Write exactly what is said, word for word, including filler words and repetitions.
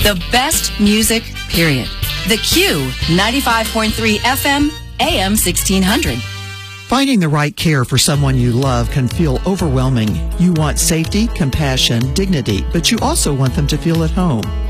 The best music, period. The Q, ninety-five point three F M, A M sixteen hundred. Finding the right care for someone you love can feel overwhelming. You want safety, compassion, dignity, but you also want them to feel at home.